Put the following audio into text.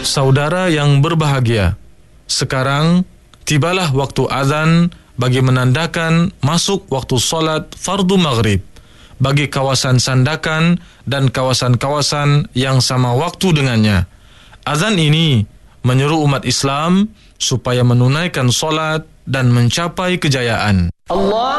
Saudara yang berbahagia, sekarang tibalah waktu azan bagi menandakan masuk waktu solat fardu maghrib bagi kawasan Sandakan dan kawasan-kawasan yang sama waktu dengannya. Azan ini menyeru umat Islam supaya menunaikan solat dan mencapai kejayaan. Allah